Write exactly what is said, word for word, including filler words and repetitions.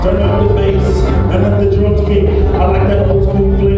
Turn up the bass and let the drums kick. I like that old school flavor.